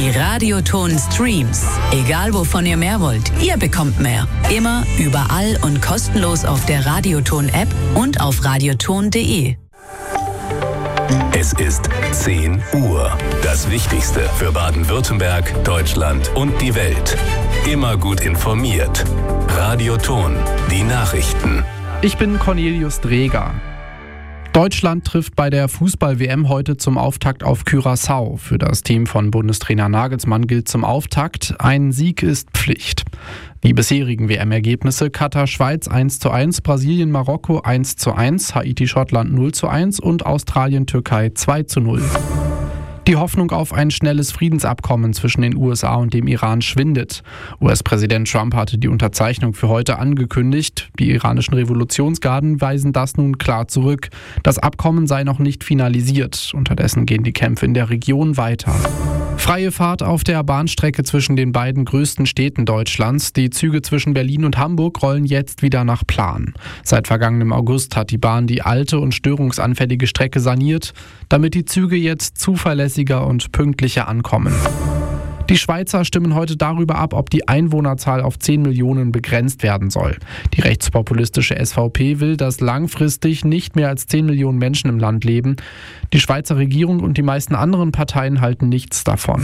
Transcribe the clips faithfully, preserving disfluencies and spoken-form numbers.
Die Radioton Streams. Egal wovon ihr mehr wollt, ihr bekommt mehr. Immer, überall und kostenlos auf der Radioton App und auf radioton punkt de. Es ist zehn Uhr. Das Wichtigste für Baden-Württemberg, Deutschland und die Welt. Immer gut informiert. Radioton, die Nachrichten. Ich bin Cornelius Dreger. Deutschland trifft bei der Fußball-W M heute zum Auftakt auf Curaçao. Für das Team von Bundestrainer Nagelsmann gilt zum Auftakt: ein Sieg ist Pflicht. Die bisherigen W M-Ergebnisse: Katar-Schweiz eins zu eins, Brasilien-Marokko eins zu eins, Haiti-Schottland null zu eins und Australien-Türkei zwei zu null. Die Hoffnung auf ein schnelles Friedensabkommen zwischen den U S A und dem Iran schwindet. U S-Präsident Trump hatte die Unterzeichnung für heute angekündigt. Die iranischen Revolutionsgarden weisen das nun klar zurück. Das Abkommen sei noch nicht finalisiert. Unterdessen gehen die Kämpfe in der Region weiter. Freie Fahrt auf der Bahnstrecke zwischen den beiden größten Städten Deutschlands. Die Züge zwischen Berlin und Hamburg rollen jetzt wieder nach Plan. Seit vergangenem August hat die Bahn die alte und störungsanfällige Strecke saniert, damit die Züge jetzt zuverlässiger und pünktlicher ankommen. Die Schweizer stimmen heute darüber ab, ob die Einwohnerzahl auf zehn Millionen begrenzt werden soll. Die rechtspopulistische S V P will, dass langfristig nicht mehr als zehn Millionen Menschen im Land leben. Die Schweizer Regierung und die meisten anderen Parteien halten nichts davon.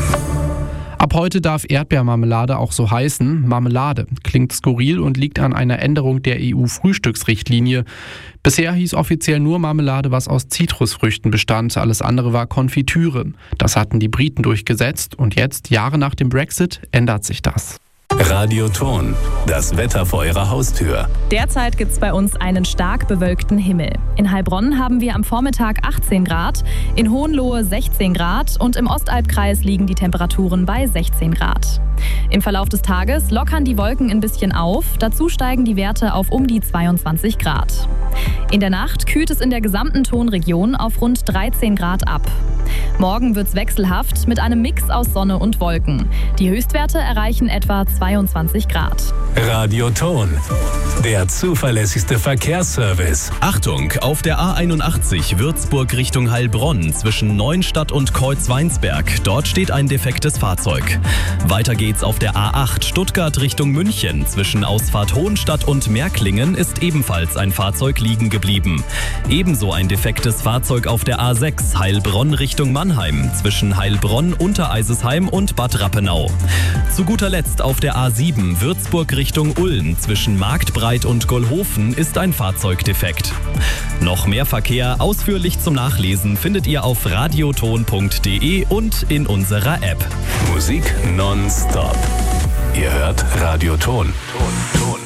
Ab heute darf Erdbeermarmelade auch so heißen. Marmelade klingt skurril und liegt an einer Änderung der E U-Frühstücksrichtlinie. Bisher hieß offiziell nur Marmelade, was aus Zitrusfrüchten bestand. Alles andere war Konfitüre. Das hatten die Briten durchgesetzt und jetzt, Jahre nach dem Brexit, ändert sich das. Radioton, das Wetter vor Ihrer Haustür. Derzeit gibt es bei uns einen stark bewölkten Himmel. In Heilbronn haben wir am Vormittag achtzehn Grad, in Hohenlohe sechzehn Grad und im Ostalbkreis liegen die Temperaturen bei sechzehn Grad. Im Verlauf des Tages lockern die Wolken ein bisschen auf, dazu steigen die Werte auf um die zweiundzwanzig Grad. In der Nacht kühlt es in der gesamten Tonregion auf rund dreizehn Grad ab. Morgen wird's wechselhaft mit einem Mix aus Sonne und Wolken. Die Höchstwerte erreichen etwa zweiundzwanzig Grad. Radioton, der zuverlässigste Verkehrsservice. Achtung, auf der A einundachtzig Würzburg Richtung Heilbronn zwischen Neuenstadt und Kreuzweinsberg. Dort steht ein defektes Fahrzeug. Weiter geht's auf der A acht Stuttgart Richtung München. Zwischen Ausfahrt Hohenstadt und Märklingen ist ebenfalls ein Fahrzeug liegen geblieben. Ebenso ein defektes Fahrzeug auf der A sechs Heilbronn Richtung Mannheim. Zwischen Heilbronn, Untereisesheim und Bad Rappenau. Zu guter Letzt auf der A sieben Würzburg Richtung Ulm. Zwischen Marktbreit und Gollhofen ist ein Fahrzeug defekt. Noch mehr Verkehr ausführlich zum Nachlesen findet ihr auf radioton punkt de und in unserer App. Musik nonstop. Ihr hört Radioton. Ton, Ton.